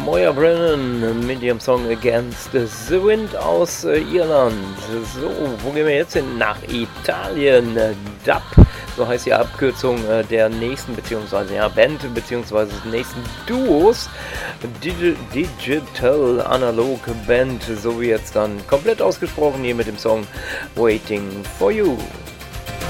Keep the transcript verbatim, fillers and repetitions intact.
Moya Brennan mit ihrem Song Against the Wind aus äh, Irland. So, wo gehen wir jetzt hin? Nach Italien. D A P, so heißt die Abkürzung äh, der nächsten, beziehungsweise ja, Band, beziehungsweise des nächsten Duos. Digi- Digital Analog Band, so wie jetzt dann komplett ausgesprochen hier mit dem Song Waiting for You.